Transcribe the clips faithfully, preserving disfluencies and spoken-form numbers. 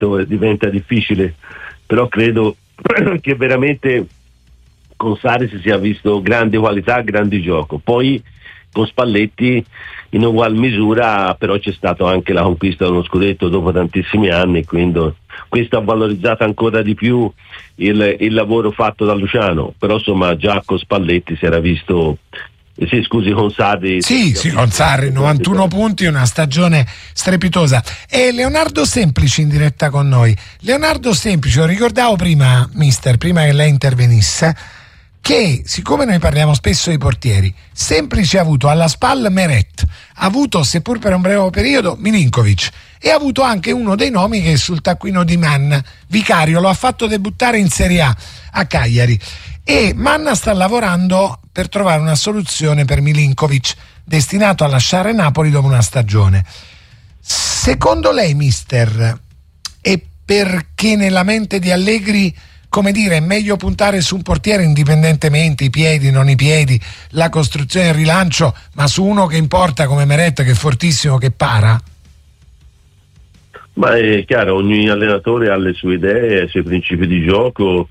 diretto e diventa difficile, però credo che veramente con Sarri si sia visto grande qualità, grande gioco. Poi con Spalletti in ugual misura, però c'è stato anche la conquista dello scudetto dopo tantissimi anni, quindi questo ha valorizzato ancora di più il, il lavoro fatto da Luciano, però insomma già con Spalletti si era visto. Sì, scusi, con Sarri. Sì, sì, con Sarri, novantuno punti, una stagione strepitosa. E Leonardo Semplici in diretta con noi. Leonardo Semplici, lo ricordavo prima, mister, prima che lei intervenisse, che siccome noi parliamo spesso dei portieri, Semplici ha avuto alla spalla Meret, ha avuto, seppur per un breve periodo, Milinkovic, e ha avuto anche uno dei nomi che è sul taccuino di Mann, Vicario, lo ha fatto debuttare in Serie A a Cagliari. E Manna sta lavorando per trovare una soluzione per Milinkovic, destinato a lasciare Napoli dopo una stagione. Secondo lei, mister, è perché nella mente di Allegri, come dire, è meglio puntare su un portiere indipendentemente, i piedi, non i piedi, la costruzione e il rilancio, ma su uno che importa come Meret, che è fortissimo, che para? Ma è chiaro, ogni allenatore ha le sue idee, i suoi principi di gioco,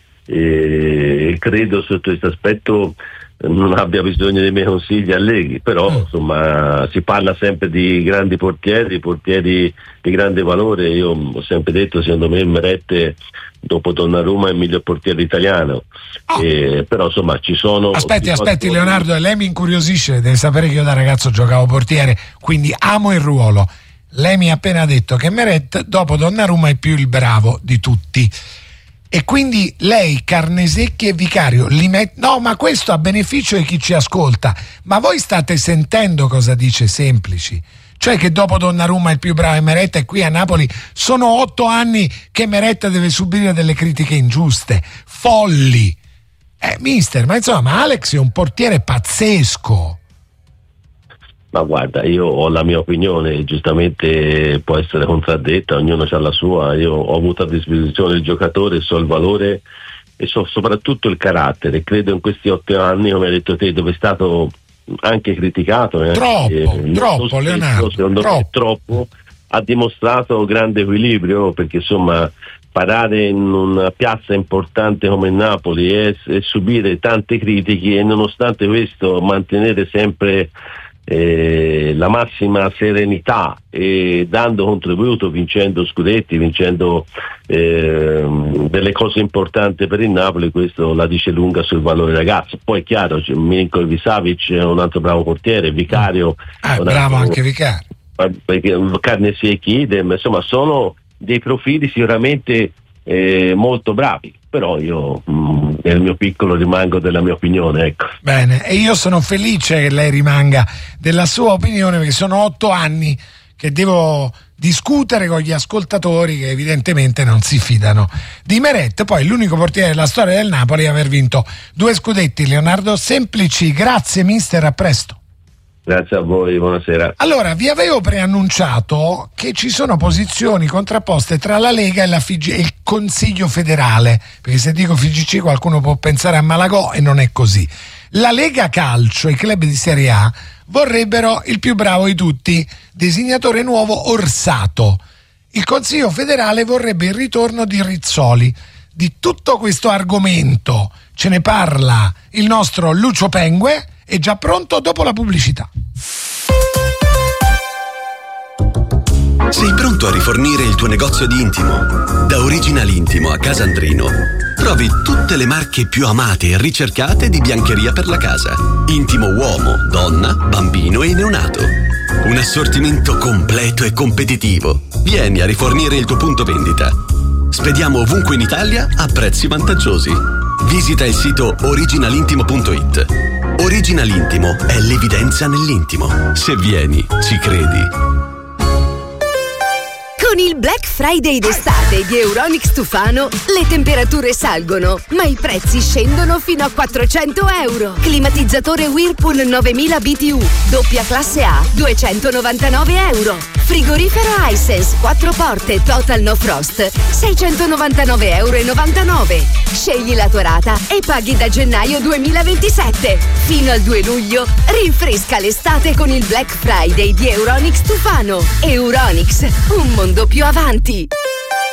e credo sotto questo aspetto non abbia bisogno dei miei consigli Allegri, però mm. insomma si parla sempre di grandi portieri, portieri di grande valore. Io ho sempre detto, secondo me Meret dopo Donnarumma è il miglior portiere italiano. Oh. eh, però insomma ci sono aspetti aspetti Leonardo, e lei mi incuriosisce, deve sapere che io da ragazzo giocavo portiere, quindi amo il ruolo. Lei mi ha appena detto che Meret dopo Donnarumma è più il bravo di tutti. E quindi lei, Carnesecchi e Vicario li met- no, ma questo a beneficio di chi ci ascolta, ma voi state sentendo cosa dice Semplici? Cioè che dopo Donnarumma il più bravo è Meret, e qui a Napoli sono otto anni che Meret deve subire delle critiche ingiuste, folli. Eh, mister, ma insomma, ma Alex è un portiere pazzesco. Ma guarda, io ho la mia opinione, giustamente può essere contraddetta, ognuno ha la sua. Io ho avuto a disposizione il giocatore, so il valore e so soprattutto il carattere. Credo in questi otto anni, come hai detto te, dove è stato anche criticato, eh, troppo, eh, troppo stesso, Leonardo, secondo troppo. me troppo, ha dimostrato grande equilibrio, perché insomma parare in una piazza importante come Napoli e, e subire tante critiche, e nonostante questo mantenere sempre Eh, la massima serenità e dando contributo, vincendo scudetti, vincendo eh, delle cose importanti per il Napoli, questo la dice lunga sul valore ragazzo. Poi è chiaro, Milinkovic Savic è un altro bravo portiere, Vicario ah, bravo altro, anche Vicario, perché Carnesecchi idem, insomma sono dei profili sicuramente eh, molto bravi, però io mh, nel mio piccolo rimango della mia opinione, ecco. Bene, e io sono felice che lei rimanga della sua opinione, perché sono otto anni che devo discutere con gli ascoltatori che evidentemente non si fidano di Meret. Poi l'unico portiere della storia del Napoli a aver vinto due scudetti, Leonardo Semplici. Grazie mister, a presto. Grazie a voi, buonasera. Allora, vi avevo preannunciato che ci sono posizioni contrapposte tra la Lega e, la F I G- e il Consiglio federale, perché se dico F I G C qualcuno può pensare a Malagò e non è così. La Lega Calcio e i club di Serie A vorrebbero il più bravo di tutti, designatore nuovo Orsato. Il Consiglio federale vorrebbe il ritorno di Rizzoli. Di tutto questo argomento ce ne parla il nostro Lucio Pengue, è già pronto dopo la pubblicità. Sei pronto a rifornire il tuo negozio di intimo? Da Original Intimo a Casandrino trovi tutte le marche più amate e ricercate di biancheria per la casa. Intimo uomo, donna, bambino e neonato. Un assortimento completo e competitivo. Vieni a rifornire il tuo punto vendita. Spediamo ovunque in Italia a prezzi vantaggiosi. Visita il sito original intimo punto it. Original Intimo è l'evidenza nell'intimo. Se vieni, ci credi. Con il Black Friday d'estate di Euronics Tufano le temperature salgono, ma i prezzi scendono fino a quattrocento euro. Climatizzatore Whirlpool novemila B T U, doppia classe A, duecentonovantanove euro. Frigorifero Hisense quattro porte Total No Frost, seicentonovantanove euro e novantanove. Scegli la tua rata e paghi da gennaio duemilaventisette. Fino al due luglio rinfresca l'estate con il Black Friday di Euronics Tufano. Euronics, un mondo più avanti.